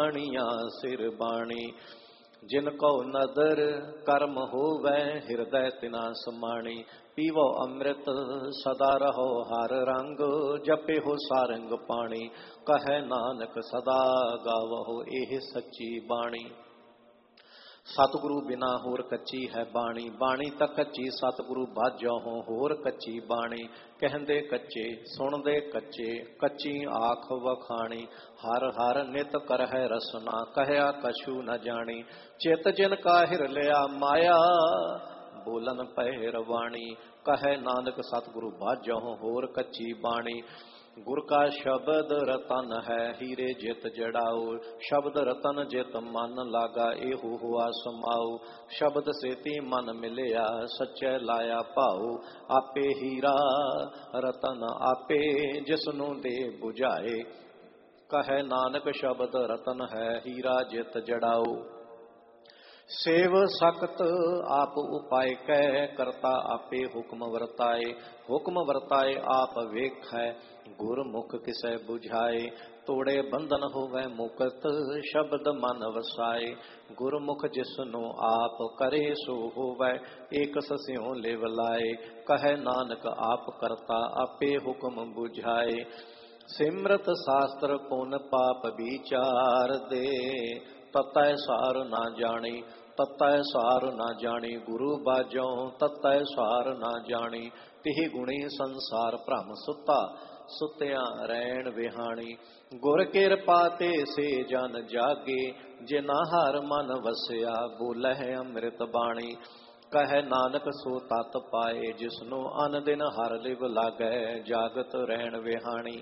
बाणिया सिर बाणी। जिनको नदर कर्म होवै हृदय तिना समाणी। पीवो अमृत सदा रहो हर रंग जपे हो सारंग पाणी। कहे नानक सदा गावो एह सच्ची बाणी। सतगुरु बिना होर कच्ची है बाणी। बाणी तक कच्ची सतगुरु बाजो होर कच्ची बाणी। कहंदे कच्चे सुनदे कच्चे कच्ची आख वखाणी। हर हर नित करहै रसना कहया कछु न जानी। चित जिन का हिर लिया माया बोलन पै रवाणी। कहे नानक सतगुरु बाजो होर कच्ची बाणी। गुर का शब्द रतन है हीरे जित जड़ाओ। शब्द रतन जित मन लागा एहू हुआ समाओ। शब्द सेती मन मिलिया सच्चे लाया पाओ। आपे हीरा रतन आपे जिसनु दे बुझाए। कहे नानक शब्द रतन है हीरा जित जड़ाओ। सेव सख्त आप उपाय कै करता आपे हुक्म वर्ताए। हुक्म वर्ताए आप वेख है गुरमुख किसै बुझाए। तोड़े बंधन होवै मुकत शब्द मन वसाए। गुरमुख जिसनु आप करे सो होवै एक सस्यों लिव लाए। कहे नानक आप करता आपे हुक्म बुझाए। सिमरत शास्त्र पुन पाप विचार दे ततै सार ना जानी। ततै सार ना जानी गुरु बाजों ततै सार ना जानी। तिहि गुणी संसार भ्रम सुता सुत्या रैन विहाणी। गुर कृपा ते से जन जागे जिना हर मन वसया बोलह अमृत बाणी। कहे नानक सो तत पाए जिसनु अन दिन हर लिव लागै जागत रैन विहाणी।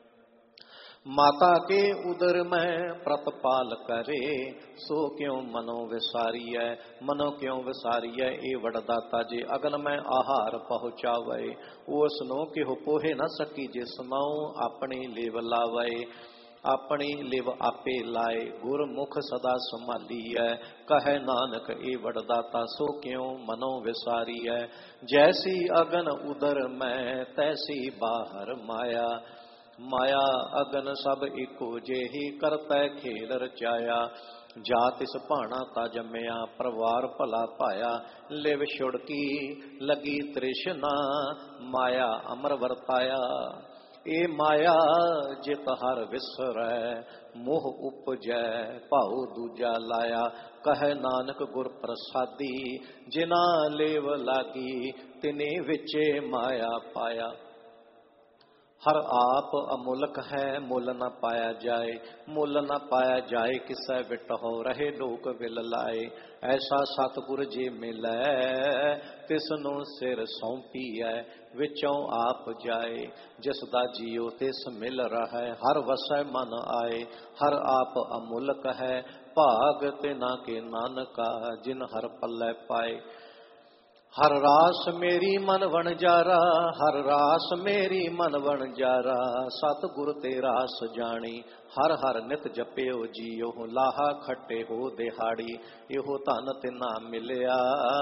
माता के उदर में प्रतपाल करे सो क्यों मनो विसारिय। मनो क्यों विसारिय ए वडदाता जे अगन में आहार पहुँचावे। उसनो कि हो पोहे न सकी जे समाओ अपनी लिव लावे। अपनी लिव आपे लाए गुरमुख सदा संभालीय। कहे नानक ए वडदाता सो क्यों मनो विसारिय। जैसी अगन उदर में तैसी बाहर माया। माया अगन सब इको जेही करतै खेल रचाया। जा तिस भाना ता जमया परवार भला पाया। लिव छुड़की लगी तृष्णा माया अमर वरताया। ए माया जित हर विसरै मोह उपजै भाऊ दूजा लाया। कहे नानक गुर प्रसादी जिना लेव लागी तिने विचे माया पाया। हर आप अमोलक है मुल न पाया जाए। मुल न पाया जाए किसै विटहो रहे लोक विल लाए। ऐसा सतगुर जी मिलै तिसनु सिर सौंपीऐ विचों आप जाए। जिसदा जियो तिस मिल रहा हर वसै मन आए। हर आप अमोलक है भाग तिना के नानका जिन हर पल्लै पाए। हर रास मेरी मन वणजारा हर रास मेरी मन वणजारा। सतगुर ते रास जानी हर हर नित जपियो जियो। लाहा खट्टे हो दिहाड़ी एहो धन तिना मिलिया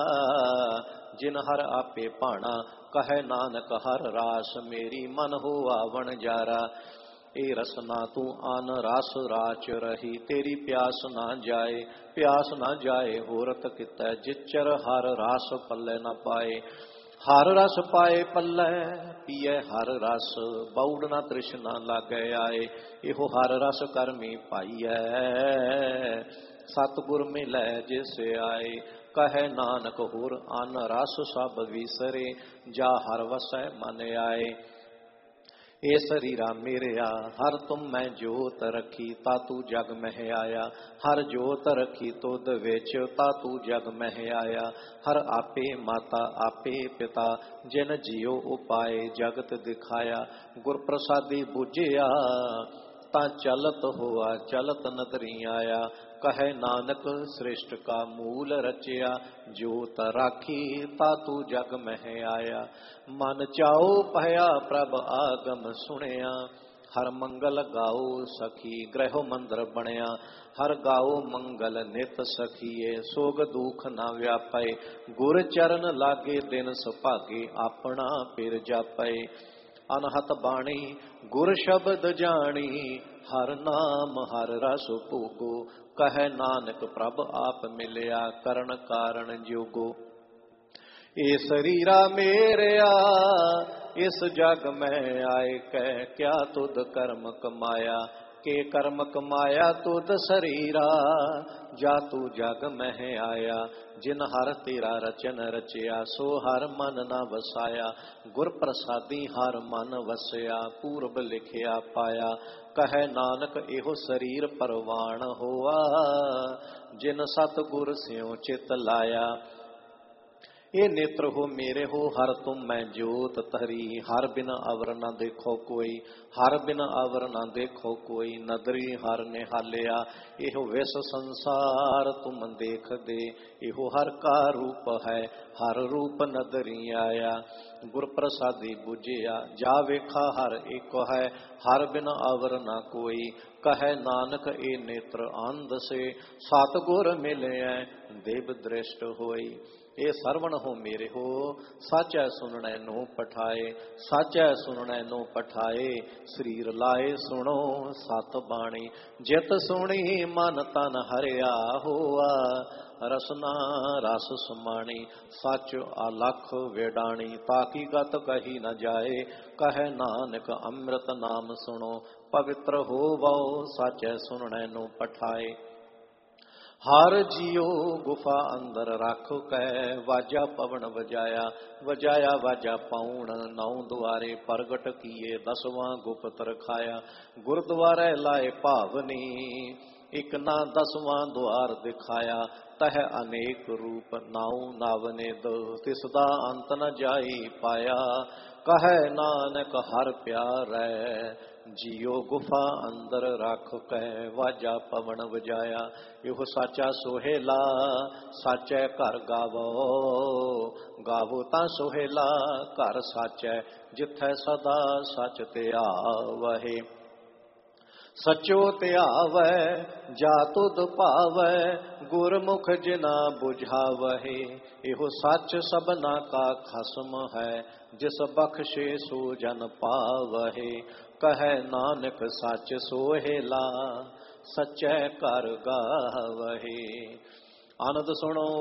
जिन हर आपे भाणा। कहे नानक हर रास मेरी मन होआ वणजारा। ए रसना तू आन रस राच रही तेरी प्यास ना जाए। प्यास ना जाए होरत कितै जिचर हर रस पल्ले न पाए। हर रस पाए पल्ले पिए हर रस बौड़ ना तृष्णा लागे आए। इहो हर रस करमी पाइयै सतगुर मिलै जिस आए। कहे नानक होर अन रस सब विसरे जा हर वसै मन आए। ए शरीरा मेरिया हर तुम मैं जोत रखी तातू जग मह आया। हर जोत रखी तुद विच तातू जग मह आया। हर आपे माता आपे पिता जिन जियो उपाय जगत दिखाया। गुर प्रसादी बुझिया ता चलत हुआ चलत नदरी आया। कहे नानक सृष्ट का मूल रचिया जोत राखी तातू जग मह आया। मन चाओ पहया प्रभ आगम सुनिया हर मंगल गाओ सखी ग्रहो मंदिर बनया। हर गाओ मंगल नित सखीए सोग दुख ना व्यापे। गुर चरण लागे दिन सुभागे अपना फिर जापे। अनहत बाणी गुर शब्द जानी, हर नाम हर रस भोगो। कह नानक प्रभ आप मिलिया, करण कारण जोगो। ए शरीरा मेरिया इस जग में आए कै, क्या तुद कर्म कमाया, के कर्म कमाया तुद शरीरा। जा तू जग में आया, जिन हर तेरा रचन रचिया, सो हर मन न वसाया। गुर प्रसादी हर मन वसया, पूर्व लिखिया पाया। कह नानक एहो शरीर परवान होआ, जिन सतगुर स्यों चित लाया। ये नेत्र हो मेरे हो हर तुम मैं जोत तहरी, हर बिन अवर न देखो कोई, हर बिन अवर न देखो कोई। नदरी हर निहालिया, एहो विस संसार तुम देख दे। एहो हर का रूप है, हर रूप नदरी आया। गुर प्रसादी बुझिया, जा वेखा हर एक है, हर बिन अवर न कोई। कह नानक ए नेत्र आंध से, सतगुर मिले देव दृष्ट होई। ए सरवण हो मेरे हो, साचै सुनने नो पठाए, साचै सुनने नो पठाए। शरीर लाए सुनो सत बाणी, जित सुनी मन तन हरिया होआ। रसना रस समाणी, सच अलख वेडाणी, ताकि गत कही न जाए। कह नानक अमृत नाम सुनो, पवित्र हो वो साचै सुनने नो पठाए। हर जियो गुफा अंदर रख कै, वाजा पवन वजाया, वजाया वाजा पाउण। नौ द्वारे प्रगट किए, दसवां गुप्त रखाया। गुरुद्वारे लाए भावनी, एक ना दसवां द्वार दिखाया। तह अनेक रूप नाउ नावने दो, तिसदा अंत न जाई पाया। कह नानक हर प्यारै, जियो गुफा अंदर रख कै, वाजा पवन वजाया। यो साचा सोहेला, साचै घर गावो, गावो तां सोहेला घर साचै। जिथै सदा सच ध्यावै, सचो ध्यावै जा तुद पावै। गुरमुख जिना बुझावै, एहो सच सबना का खसम है। जिस बख्शे सो जन पावै, कह नानक सच सोहेला, सचै कर गावै। आनंद सुनो